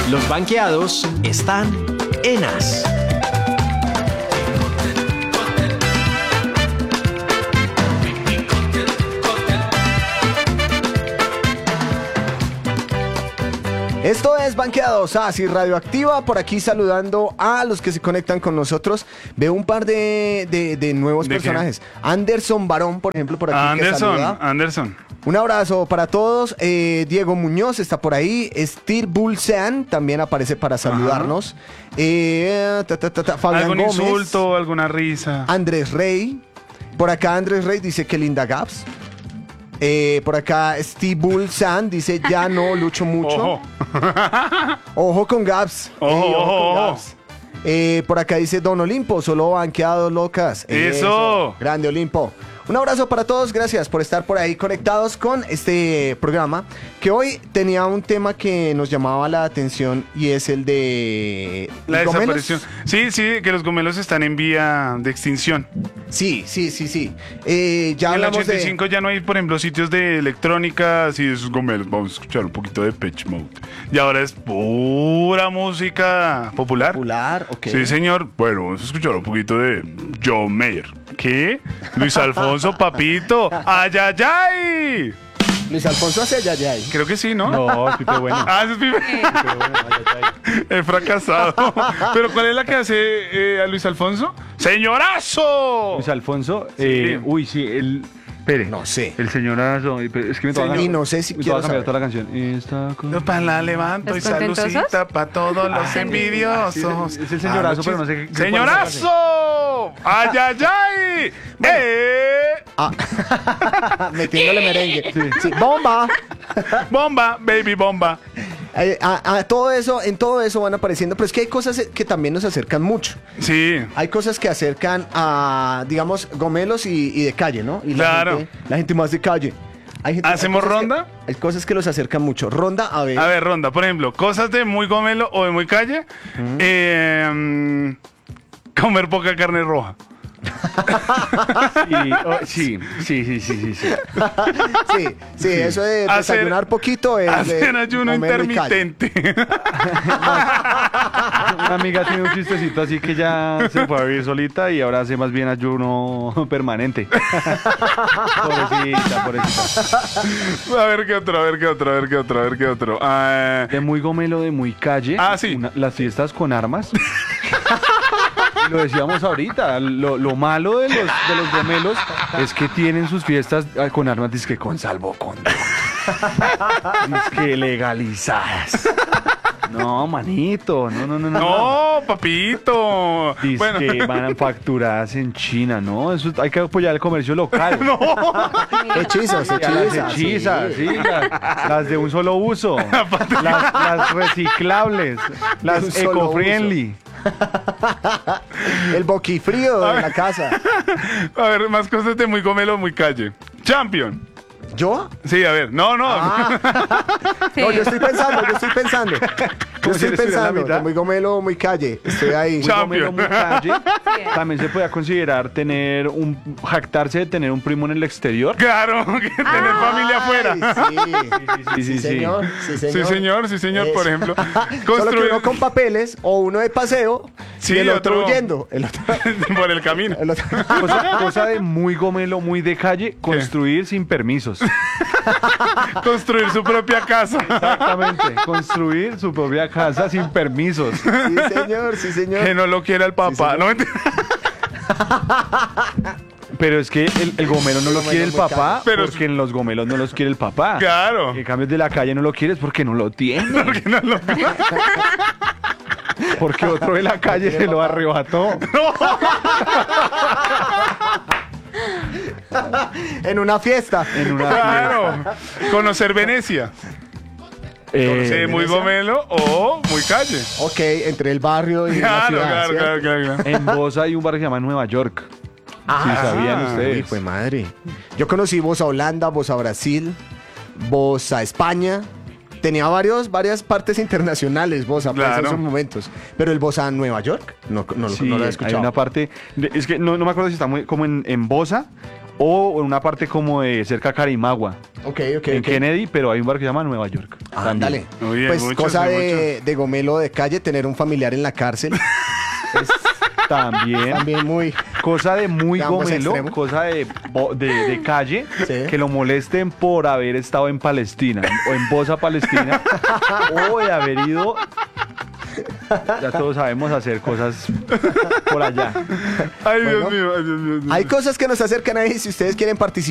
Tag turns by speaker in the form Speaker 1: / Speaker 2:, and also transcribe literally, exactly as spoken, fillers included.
Speaker 1: Los banqueados están en As.
Speaker 2: Esto es Banqueados, así Radioactiva, por aquí saludando a los que se conectan con nosotros. Veo un par de, de, de nuevos
Speaker 3: ¿De
Speaker 2: personajes. Qué? Anderson Barón, por ejemplo, por aquí.
Speaker 3: Anderson,
Speaker 2: que saluda.
Speaker 3: Anderson.
Speaker 2: Un abrazo para todos. Eh, Diego Muñoz está por ahí. Steve Bulcean también aparece para saludarnos. Eh, ta, ta, ta, ta, Fabián
Speaker 3: ¿Algún
Speaker 2: Gómez,
Speaker 3: insulto, alguna risa?
Speaker 2: Andrés Rey. Por acá Andrés Rey dice que linda Gaps. Eh, por acá Steve Bulcean dice ya no lucho mucho.
Speaker 3: Ojo.
Speaker 2: Ojo con Gaps.
Speaker 3: Ojo,
Speaker 2: Ey, ojo
Speaker 3: ojo,
Speaker 2: con
Speaker 3: ojo.
Speaker 2: Gaps. Eh, por acá dice Don Olimpo, solo banqueados locas.
Speaker 3: Eso.
Speaker 2: Grande Olimpo. Un abrazo para todos, gracias por estar por ahí conectados con este programa, que hoy tenía un tema que nos llamaba la atención y es el de...
Speaker 3: La
Speaker 2: ¿Gomelos?
Speaker 3: desaparición. Sí, sí, que los gomelos están en vía de extinción.
Speaker 2: Sí, sí, sí, sí. Eh, ya
Speaker 3: En el
Speaker 2: hablamos
Speaker 3: ochenta y cinco
Speaker 2: de...
Speaker 3: ya no hay, por ejemplo, sitios de electrónica así de esos gomelos. Vamos a escuchar un poquito de Pitch Mode. Y ahora es pura música popular.
Speaker 2: Popular, ok.
Speaker 3: Sí, señor. Bueno, vamos a escuchar un poquito de John Mayer. ¿Qué? Luis Alfonso, papito. ¡Ay, ay, ay!
Speaker 2: Luis Alfonso hace ya, ya.
Speaker 3: Creo que sí, ¿no?
Speaker 4: No, es Pipe Bueno.
Speaker 3: Ah, ese es Pipe.
Speaker 4: Pipe Bueno, ay, ay, ay.
Speaker 3: He fracasado. ¿Pero cuál es la que hace eh, a Luis Alfonso? ¡Señorazo!
Speaker 4: Luis Alfonso, eh, uy, sí, el... Espere.
Speaker 2: No sé.
Speaker 4: El señorazo, es que me toca
Speaker 2: Sí, y no sé si
Speaker 4: me
Speaker 2: quiero
Speaker 4: toca cambiar
Speaker 2: saber.
Speaker 4: toda la canción. Esta con...
Speaker 3: Para la levanto y
Speaker 5: ¿Los contentosos?
Speaker 3: salucita para todos los
Speaker 4: Sí,
Speaker 3: envidiosos.
Speaker 4: es el señorazo,
Speaker 3: Ah,
Speaker 4: pero no sé qué-
Speaker 3: ¡Señorazo! ¡Ay, ay, ay! ¡Eh!
Speaker 2: Ah. Metiéndole merengue. Sí. Bomba.
Speaker 3: ¡Bomba, baby, bomba!
Speaker 2: Eh, a, a todo eso, en todo eso van apareciendo, pero es que hay cosas que también nos acercan mucho.
Speaker 3: Sí.
Speaker 2: Hay cosas que acercan a, digamos, gomelos y, y de calle, ¿no? Y
Speaker 3: Claro.
Speaker 2: La gente, la gente más de calle. Hay gente-
Speaker 3: ¿Hacemos
Speaker 2: hay cosas que-
Speaker 3: ronda?
Speaker 2: hay cosas que los acercan mucho. Ronda, a ver.
Speaker 3: A ver, ronda. Por ejemplo, cosas de muy gomelo o de muy calle. Eh, mm, comer poca carne roja.
Speaker 4: Sí, oh, sí, sí, sí, sí, sí, sí.
Speaker 2: Sí, sí, eso de
Speaker 3: Hacer-
Speaker 2: desayunar poquito es de
Speaker 3: Hacer ayuno
Speaker 2: comer muy calle.
Speaker 3: intermitente.
Speaker 4: Una amiga tiene un chistecito así que ya se fue a vivir solita y ahora hace más bien ayuno permanente. Pobrecita, pobrecita.
Speaker 3: A ver qué otro, a ver qué otro, a ver qué otro, a ver qué otro. Ah,
Speaker 4: De muy gomelo, de muy calle.
Speaker 3: Ah, sí.
Speaker 4: una- las fiestas con armas. Y lo decíamos ahorita, lo, lo malo de los, de los gomelos es que tienen sus fiestas ah, con armas, dizque con salvoconducto. Dizque legalizadas. No, manito, no, no, no, no.
Speaker 3: no, papito.
Speaker 4: Dice
Speaker 3: Bueno,
Speaker 4: que van facturadas en China, ¿no? Eso hay que apoyar el comercio local. No,
Speaker 2: Hechizos,
Speaker 4: a las
Speaker 2: hechizas.
Speaker 4: hechizas,
Speaker 2: sí.
Speaker 4: sí, las, las de un solo uso, las, las reciclables, las
Speaker 2: un solo
Speaker 4: eco-friendly.
Speaker 2: El boquifrío de la casa.
Speaker 3: a ver, más cosas de muy gomelo, muy calle. Champion.
Speaker 2: ¿Yo?
Speaker 3: Sí, a ver. No, no.
Speaker 2: Ah.
Speaker 5: Sí.
Speaker 2: No, yo estoy pensando, yo estoy pensando. Yo
Speaker 4: Como si
Speaker 2: estoy
Speaker 4: le estuviera en la
Speaker 2: pensando,
Speaker 4: mitad.
Speaker 2: muy gomelo, muy calle. Estoy ahí.
Speaker 3: Chao.
Speaker 4: Gomelo, muy calle.
Speaker 5: Bien.
Speaker 4: También se puede considerar tener un jactarse de tener un primo en el exterior.
Speaker 3: Claro, que tener familia afuera.
Speaker 2: Ay, sí.
Speaker 4: Sí, sí, sí.
Speaker 2: señor, sí, señor.
Speaker 3: Sí, señor, sí, señor, por
Speaker 2: Eso.
Speaker 3: ejemplo.
Speaker 2: Solo que
Speaker 3: Construir
Speaker 2: uno con papeles o uno de paseo
Speaker 3: Sí,
Speaker 2: y el otro,
Speaker 3: otro-
Speaker 2: huyendo. El otro,
Speaker 3: por el camino.
Speaker 2: el otro-
Speaker 4: Cosa, cosa de muy gomelo, muy de calle, construir sin permisos.
Speaker 3: Construir su propia casa.
Speaker 4: Exactamente, construir su propia casa sin permisos.
Speaker 2: Sí, señor, sí, señor.
Speaker 3: Que no lo quiera el papá.
Speaker 2: señor.
Speaker 3: no mentira.
Speaker 4: Pero es que el, el gomelo no lo
Speaker 2: gomelo
Speaker 4: quiere el
Speaker 2: muy
Speaker 4: papá,
Speaker 3: Pero-
Speaker 4: porque en los gomelos no los quiere el papá.
Speaker 3: Claro.
Speaker 4: En cambio de la calle no lo quieres porque no lo tiene.
Speaker 3: Que no lo-
Speaker 4: Porque otro de la calle se lo arrebató.
Speaker 2: En una fiesta.
Speaker 4: En una
Speaker 3: Claro. Conocer Venecia.
Speaker 4: Eh,
Speaker 3: Sí, muy gomelo o muy calle.
Speaker 2: Ok, entre el barrio y la
Speaker 3: Claro,
Speaker 2: ciudad.
Speaker 3: claro,
Speaker 2: ¿cierto?
Speaker 3: claro, claro, claro.
Speaker 4: En Bosa hay un barrio que se llama Nueva York. Si sabían
Speaker 2: Uy,
Speaker 4: ustedes.
Speaker 2: fue madre. Yo conocí voz a Holanda, voz a Brasil, voz a España. Tenía varios, varias partes internacionales, voz a
Speaker 3: Claro.
Speaker 2: en esos momentos. Pero el voz a Nueva York, no, no,
Speaker 4: Sí,
Speaker 2: no lo he
Speaker 4: hay
Speaker 2: escuchado.
Speaker 4: una parte. de- es que no, no me acuerdo si está muy como en, en Bosa O en una parte como de cerca a Carimagua,
Speaker 2: Ok, ok,
Speaker 4: en
Speaker 2: ok.
Speaker 4: Kennedy, pero hay un bar que se llama Nueva York.
Speaker 2: Ah,
Speaker 4: también.
Speaker 2: dale.
Speaker 3: Uy, hay
Speaker 2: Pues
Speaker 3: muchos,
Speaker 2: cosa
Speaker 3: hay
Speaker 2: de, de gomelo de calle, tener un familiar en la cárcel. Es
Speaker 4: También,
Speaker 2: también muy...
Speaker 4: cosa de muy
Speaker 2: De ambos
Speaker 4: gomelo,
Speaker 2: extremos.
Speaker 4: cosa de, bo- de, de calle,
Speaker 2: Sí.
Speaker 4: que lo molesten por haber estado en Palestina o en Bosa, Palestina, o de haber ido. Ya todos sabemos hacer cosas por allá.
Speaker 3: Ay, Dios
Speaker 2: Bueno.
Speaker 3: mío, ay, Dios mío. Dios mío.
Speaker 2: Hay cosas que nos acercan ahí si ustedes quieren participar.